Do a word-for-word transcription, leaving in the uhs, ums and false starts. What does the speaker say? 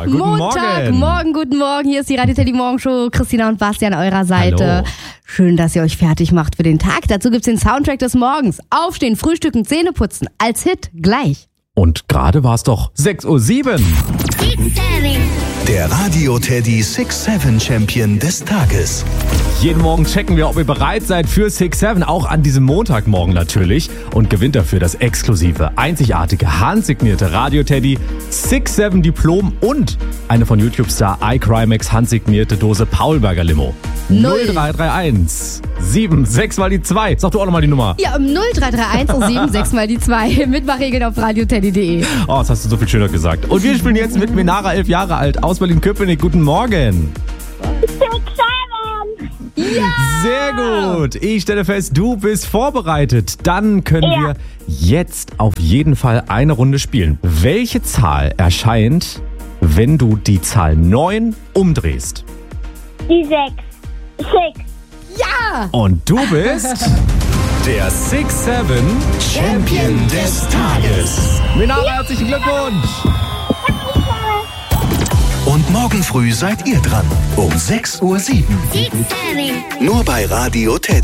Guten Montag, Morgen. Morgen, guten Morgen. Hier ist die Radio Teddy Morgenshow. Christina und Basti an eurer Seite. Hallo. Schön, dass ihr euch fertig macht für den Tag. Dazu gibt's den Soundtrack des Morgens. Aufstehen, frühstücken, Zähne putzen. Als Hit gleich. Und gerade war es doch sechs Uhr sieben. Der Radio Teddy six seven Champion des Tages. Jeden Morgen checken wir, ob ihr bereit seid für six seven, auch an diesem Montagmorgen natürlich. Und gewinnt dafür das exklusive, einzigartige, handsignierte Radio Teddy six seven Diplom und eine von YouTube-Star iCrimex handsignierte Dose Paulberger Limo. null drei drei eins sieben sechs mal die zwei. Sag du auch nochmal die Nummer. Ja, um null drei drei eins und sieben sechs mal die zwei. Mitmachregeln auf radioteddy punkt de. Oh, das hast du so viel schöner gesagt. Und wir spielen jetzt mit Menara, elf Jahre alt, aus Berlin-Köpenick. Guten Morgen. Ja! Sehr gut. Ich stelle fest, du bist vorbereitet. Dann können Ja. wir jetzt auf jeden Fall eine Runde spielen. Welche Zahl erscheint, wenn du die Zahl neun umdrehst? Die sechs. Six. Ja! Und du bist der six seven Champion des Tages. Menara, herzlichen Glückwunsch. Und morgen früh seid ihr dran. Um sechs Uhr sieben. Nur bei Radio Teddy.